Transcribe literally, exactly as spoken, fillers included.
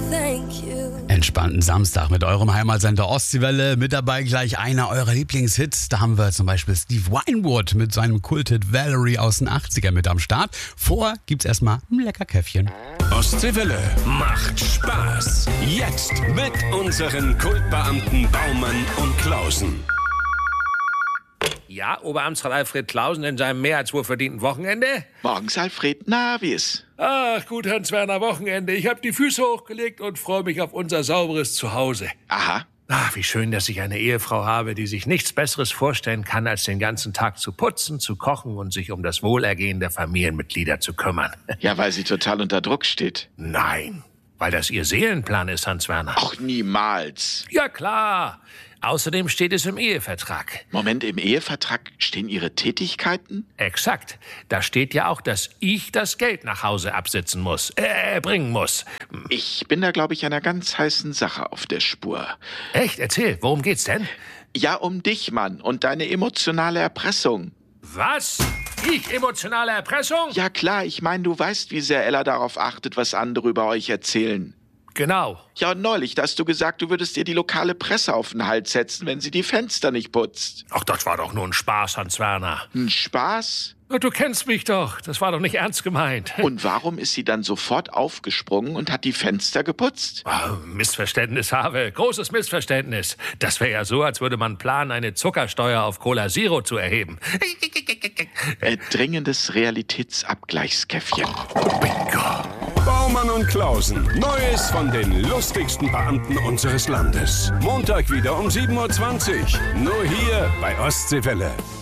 Entspannten Samstag mit eurem Heimatsender Ostseewelle. Mit dabei gleich einer eurer Lieblingshits. Da haben wir zum Beispiel Steve Winwood mit seinem Kulthit Valerie aus den achtziger mit am Start. Vorher gibt's erstmal ein lecker Käffchen. Ostseewelle macht Spaß. Jetzt mit unseren Kultbeamten Baumann und Klausen. Ja, Oberamtsrat Alfred Klausen in seinem mehr als wohlverdienten Wochenende? Morgens, Alfred. Na, wie ist? Ach gut, Hans-Werner, Wochenende. Ich habe die Füße hochgelegt und freue mich auf unser sauberes Zuhause. Aha. Ach, wie schön, dass ich eine Ehefrau habe, die sich nichts Besseres vorstellen kann, als den ganzen Tag zu putzen, zu kochen und sich um das Wohlergehen der Familienmitglieder zu kümmern. Ja, weil sie total unter Druck steht. Nein, weil das ihr Seelenplan ist, Hans-Werner. Ach, niemals. Ja, klar. Außerdem steht es im Ehevertrag. Moment, im Ehevertrag stehen Ihre Tätigkeiten? Exakt. Da steht ja auch, dass ich das Geld nach Hause absitzen muss, äh, bringen muss. Ich bin da, glaube ich, einer ganz heißen Sache auf der Spur. Echt? Erzähl, worum geht's denn? Ja, um dich, Mann, und deine emotionale Erpressung. Was? Ich emotionale Erpressung? Ja, klar, ich meine, du weißt, wie sehr Ella darauf achtet, was andere über euch erzählen. Genau. Ja, und neulich, da hast du gesagt, du würdest ihr die lokale Presse auf den Hals setzen, wenn sie die Fenster nicht putzt. Ach, das war doch nur ein Spaß, Hans-Werner. Ein Spaß? Du kennst mich doch. Das war doch nicht ernst gemeint. Und warum ist sie dann sofort aufgesprungen und hat die Fenster geputzt? Oh, Missverständnis habe. Großes Missverständnis. Das wäre ja so, als würde man planen, eine Zuckersteuer auf Cola Zero zu erheben. Äh, dringendes Realitätsabgleichskäffchen. Bingo. Baumann und Klausen. Neues von den lustigsten Beamten unseres Landes. Montag wieder um sieben Uhr zwanzig. Nur hier bei Ostseewelle.